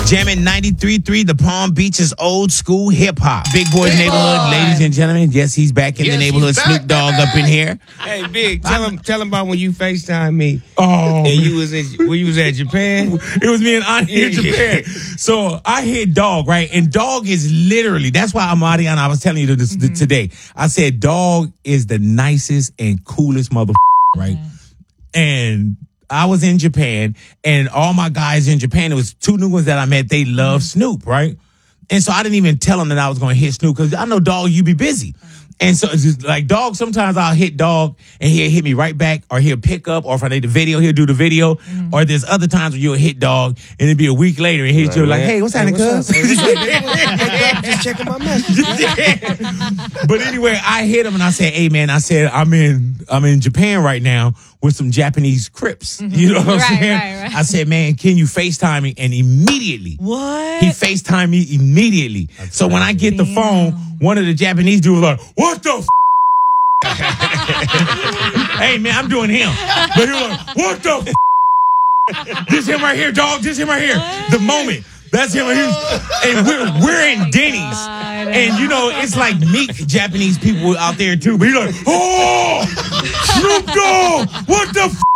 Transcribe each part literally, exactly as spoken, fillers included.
Jamming ninety-three point three, the Palm Beach's old school hip hop. Big Boy's Big Neighborhood, boy. Ladies and gentlemen. Yes, he's back in yes, the neighborhood. Snoop Dogg up in here. Hey, Big, tell him, tell him about when you FaceTime me. Oh, and you was in, when you was at Japan. It was me and Ani in Japan. So I hit Dog, right? And Dog is literally, that's why I'm Mariana, I was telling you this mm-hmm. today. I said Dog is the nicest and coolest motherfucker, right? Mm-hmm. And I was in Japan, and all my guys in Japan, it was two new ones that I met, they love Snoop, right? And so I didn't even tell them that I was going to hit Snoop, because I know, Dog, you be busy. And so it's just like, Dog, sometimes I'll hit Dog, and he'll hit me right back, or he'll pick up, or if I need the video, he'll do the video. Mm-hmm. Or there's other times where you'll hit Dog, and it'll be a week later, and he'll like, like, hey, what's happening, hey, cuz? Just checking my message. Yeah. But anyway, I hit him, and I said, hey, man, I said, I'm in, I'm in Japan right now with some Japanese Crips. Mm-hmm. You know what I'm right, saying? Right, right. I said, man, can you FaceTime me? And immediately, what? He FaceTimed me immediately. That's so crazy. When I get the Damn. phone, one of the Japanese dudes was like, what the f-? Hey, man, I'm doing him. But he was like, what the f-? This him right here, Dog. This him right here. What? The moment. That's him. And, and we're, we're in Denny's. God. And, you know, it's like meek Japanese people out there, too. But he's like, oh, Snoop Dogg, what the f-?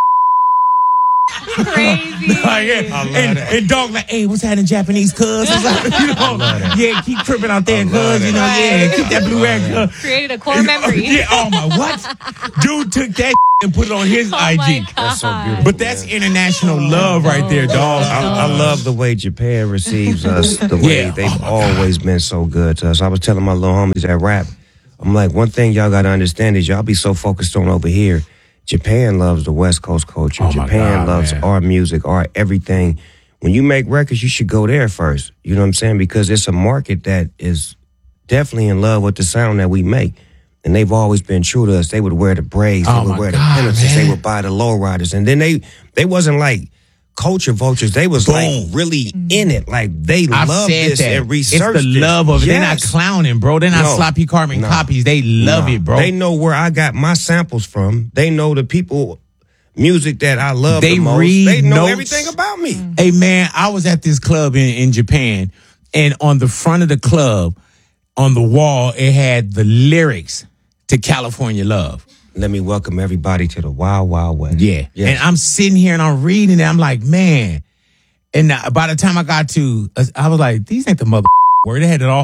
Crazy. Like, yeah. and, and Dog like, hey, what's happening, Japanese cuz? Like, you know, yeah, keep tripping out there, cuz, you know, right. yeah, keep that blue rag, cuz. Created a core memory. Yeah, oh my, what? Dude took that and put it on his oh I G. That's so beautiful. But that's man. international love right there, Dog. I, I love the way Japan receives us, the way yeah. they've oh always been so good to us. I was telling my little homies that rap, I'm like, one thing y'all got to understand is y'all be so focused on over here. Japan loves the West Coast culture. Oh Japan God, loves man. our music, our everything. When you make records, you should go there first. You know what I'm saying? Because it's a market that is definitely in love with the sound that we make. And they've always been true to us. They would wear the braids. Oh they would wear God, the penances. man. They would buy the lowriders. And then they they wasn't like culture vultures. They was Boom. like really in it. Like they I've love said this that. and research It's the this. love of it. Yes. They're not clowning, bro. They're not No. sloppy carbon No. copies. They love No. it, bro. They know where I got my samples from. They know the people, music that I love They the most. read They know notes. everything about me. Hey, man, I was at this club in, in Japan, and on the front of the club, on the wall, it had the lyrics to California Love. Let me welcome everybody to the Wild Wild West. Yeah. Yes. And I'm sitting here and I'm reading it. I'm like, man. And by the time I got to, I was like, these ain't the mother word. They had it all.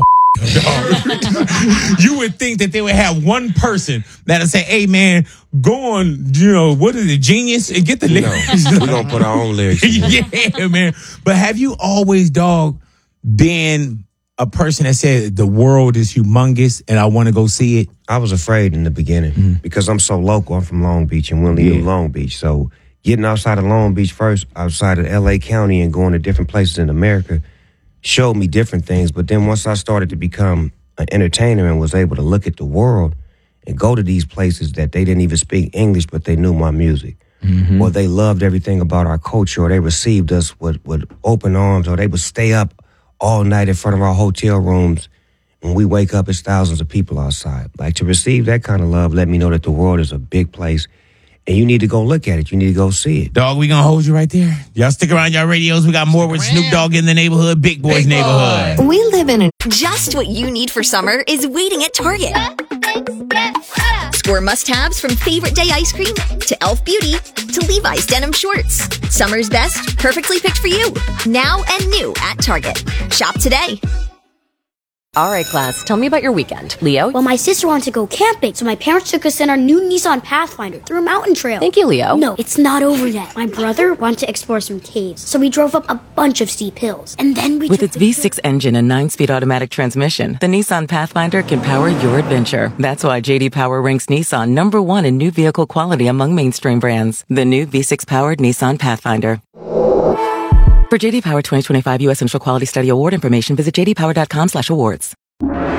You would think that they would have one person that'll say, hey, man, go on, you know, what is it, Genius, and get the lyrics. No, we're going to put our own lyrics in there. Yeah, man. But have you always, Dog, been a person that said the world is humongous and I want to go see it? I was afraid in the beginning mm-hmm. because I'm so local. I'm from Long Beach and we only knew Long Beach. So getting outside of Long Beach first, outside of L A County and going to different places in America showed me different things. But then once I started to become an entertainer and was able to look at the world and go to these places that they didn't even speak English, but they knew my music. Mm-hmm. Or they loved everything about our culture, or they received us with, with open arms, or they would stay up all night in front of our hotel rooms. When we wake up, it's thousands of people outside. Like, to receive that kind of love, let me know that the world is a big place. And you need to go look at it. You need to go see it. Dog, we gonna hold you right there. Y'all stick around y'all radios. We got more with Snoop Dogg in the neighborhood, Big Boy's Big neighborhood. We live in a... Just what you need for summer is waiting at Target. Score must-haves from Favorite Day ice cream to e l f Beauty to Levi's denim shorts. Summer's best, perfectly picked for you. Now and new at Target. Shop today. All right, class, tell me about your weekend. Leo? Well, my sister wanted to go camping, so my parents took us in our new Nissan Pathfinder through a mountain trail. Thank you, Leo. No, it's not over yet. My brother wanted to explore some caves, so we drove up a bunch of steep hills. And then we With took its the V six engine and nine-speed automatic transmission, the Nissan Pathfinder can power your adventure. That's why J D Power ranks Nissan number one in new vehicle quality among mainstream brands. The new V six-powered Nissan Pathfinder. For J D Power twenty twenty-five U S Central Quality Study Award information, visit j d power dot com slash awards. The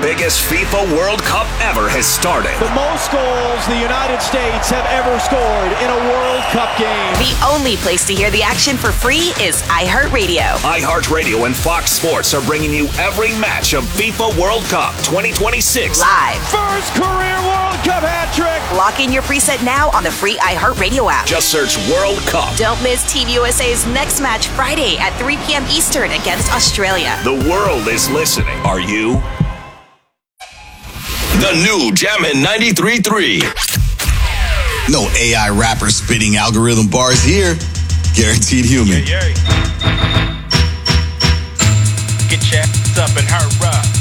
biggest FIFA World Cup ever has started. The most goals the United States have ever scored in a World Cup game. The only place to hear the action for free is iHeartRadio. iHeartRadio and Fox Sports are bringing you every match of FIFA World Cup twenty twenty-six. Live. First career World Cup hat trick. Lock in your preset now on the free iHeartRadio app. Just search World Cup. Don't miss Team U S A's next match Friday at three p.m. Eastern against Australia. The world is listening. Are you? The new Jammin' ninety-three point three. No A I rapper spitting algorithm bars here. Guaranteed human. Yeah, yeah. Get your ass up and hurry up.